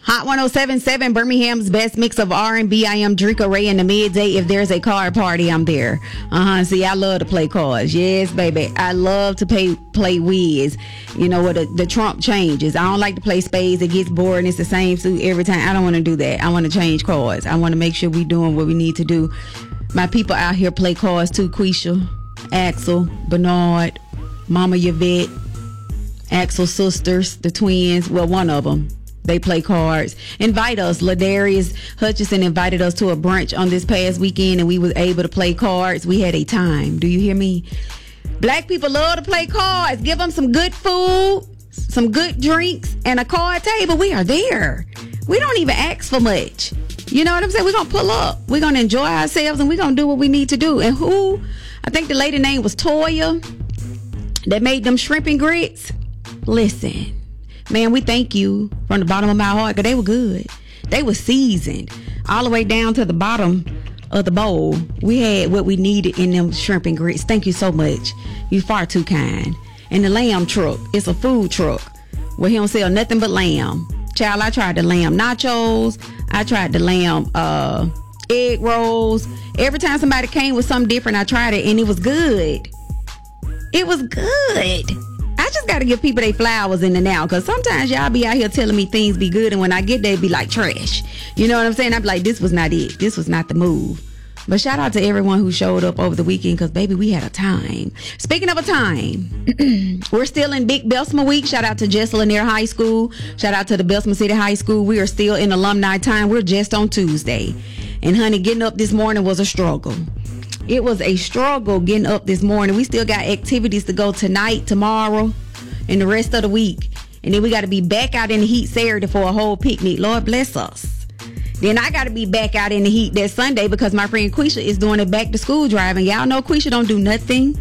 Hot 107.7, Birmingham's best mix of R&B. I am Drinker Ray in the midday. If there's a card party, I'm there. See, I love to play cards. Yes, baby. I love to play whiz. You know what? The trump changes. I don't like to play spades. It gets boring. It's the same suit every time. I don't want to do that. I want to change cards. I want to make sure we're doing what we need to do. My people out here play cards too. Quisha, Axel, Bernard, Mama Yvette, Axel's sisters, the twins. Well, one of them. They play cards. Invite us. Ladarius Hutchison invited us to a brunch on this past weekend, and we was able to play cards. We had a time. Do you hear me? Black people love to play cards. Give them some good food, some good drinks, and a card table. We are there. We don't even ask for much. You know what I'm saying? We're going to pull up. We're going to enjoy ourselves, and we're going to do what we need to do. And who? I think the lady name was Toya that made them shrimp and grits. Listen. Man, we thank you from the bottom of my heart, because they were good. They were seasoned all the way down to the bottom of the bowl. We had what we needed in them shrimp and grits. Thank you so much. You far too kind. And the lamb truck, it's a food truck where he don't sell nothing but lamb. Child, I tried the lamb nachos. I tried the lamb egg rolls. Every time somebody came with something different, I tried it, and it was good. It was good. I just got to give people their flowers in the now, because sometimes y'all be out here telling me things be good, and when I get there, it be like trash. You know what I'm saying? I be like, this was not it. This was not the move. But shout out to everyone who showed up over the weekend, because, baby, we had a time. Speaking of a time, we're still in Big Bessemer Week. Shout out to Jess Lanier High School. Shout out to the Bessemer City High School. We are still in alumni time. We're just on Tuesday. And, honey, getting up this morning was a struggle. It was a struggle getting up this morning. We still got activities to go tonight, tomorrow, and the rest of the week. And then we got to be back out in the heat Saturday for a whole picnic. Lord bless us. Then I got to be back out in the heat that Sunday, because my friend Quisha is doing a back to school drive. And y'all know Quisha don't do nothing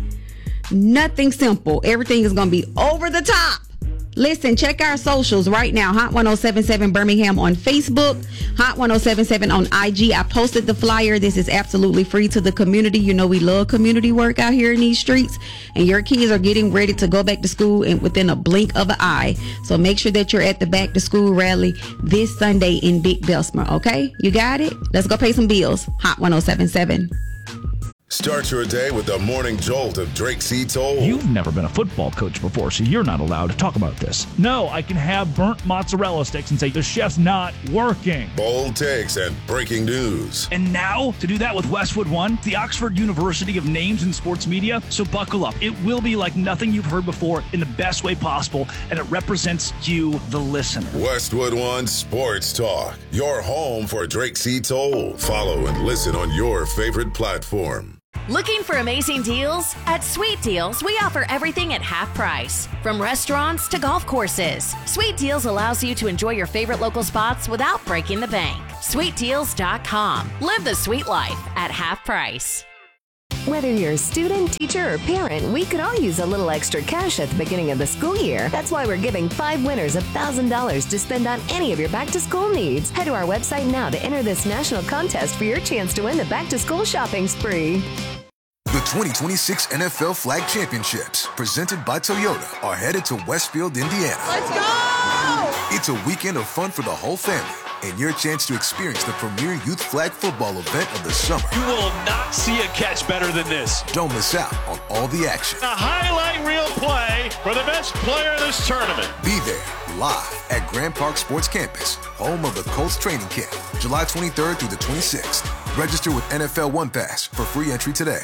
simple. Everything is going to be over the top. Listen, check our socials right now. Hot 107.7 Birmingham on Facebook. Hot 107.7 on IG. I posted the flyer. This is absolutely free to the community. You know we love community work out here in these streets. And your kids are getting ready to go back to school and within a blink of an eye. So make sure that you're at the back to school rally this Sunday in Big Bessemer. Okay? You got it? Let's go pay some bills. Hot 107.7. Start your day with the morning jolt of Drake C. Toll. You've never been a football coach before, so you're not allowed to talk about this. No, I can have burnt mozzarella sticks and say the chef's not working. Bold takes and breaking news. And now, to do that with Westwood One, the Oxford University of Names in Sports Media. So buckle up. It will be like nothing you've heard before in the best way possible, and it represents you, the listener. Westwood One Sports Talk, your home for Drake C. Toll. Follow and listen on your favorite platform. Looking for amazing deals? At Sweet Deals, we offer everything at half price. From restaurants to golf courses, Sweet Deals allows you to enjoy your favorite local spots without breaking the bank. SweetDeals.com. Live the sweet life at half price. Whether you're a student, teacher, or parent, we could all use a little extra cash at the beginning of the school year. That's why we're giving 5 winners $1,000 to spend on any of your back-to-school needs. Head to our website now to enter this national contest for your chance to win the back-to-school shopping spree. The 2026 NFL Flag Championships, presented by Toyota, are headed to Westfield, Indiana. Let's go! It's a weekend of fun for the whole family, and your chance to experience the premier youth flag football event of the summer. You will not see a catch better than this. Don't miss out on all the action. A highlight reel play for the best player in this tournament. Be there, live at Grand Park Sports Campus, home of the Colts training camp, July 23rd through the 26th. Register with NFL One Pass for free entry today.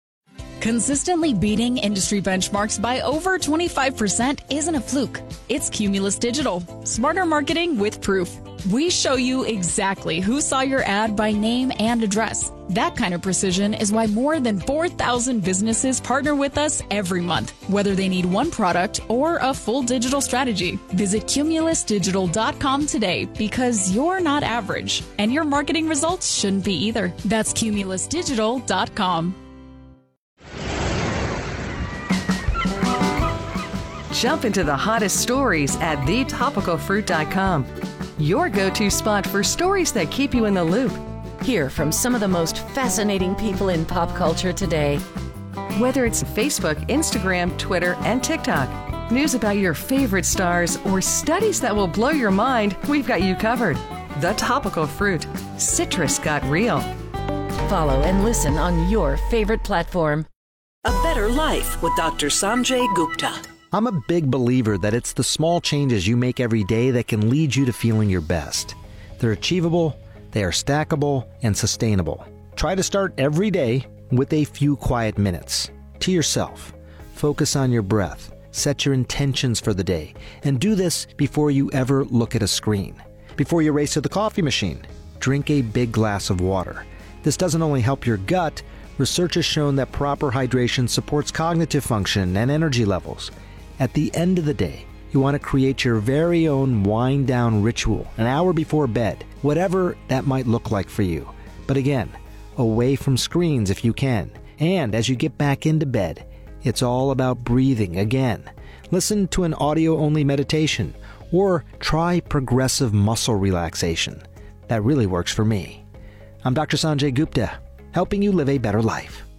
Consistently beating industry benchmarks by over 25% isn't a fluke. It's Cumulus Digital. Smarter marketing with proof. We show you exactly who saw your ad by name and address. That kind of precision is why more than 4,000 businesses partner with us every month, whether they need one product or a full digital strategy. Visit cumulusdigital.com today, because you're not average, and your marketing results shouldn't be either. That's cumulusdigital.com. Jump into the hottest stories at thetopicalfruit.com. Your go-to spot for stories that keep you in the loop. Hear from some of the most fascinating people in pop culture today. Whether it's Facebook, Instagram, Twitter, and TikTok, News about your favorite stars or studies that will blow your mind, we've got you covered. The Topical Fruit. Citrus got real. Follow and listen on your favorite platform. A Better Life with Dr. Sanjay Gupta. I'm a big believer that it's the small changes you make every day that can lead you to feeling your best. They're achievable, they are stackable, and sustainable. Try to start every day with a few quiet minutes. To yourself. Focus on your breath. Set your intentions for the day. And do this before you ever look at a screen. Before you race to the coffee machine, drink a big glass of water. This doesn't only help your gut, research has shown that proper hydration supports cognitive function and energy levels. At the end of the day, you want to create your very own wind-down ritual an hour before bed, whatever that might look like for you. But again, away from screens if you can. And as you get back into bed, it's all about breathing again. Listen to an audio-only meditation or try progressive muscle relaxation. That really works for me. I'm Dr. Sanjay Gupta, helping you live a better life.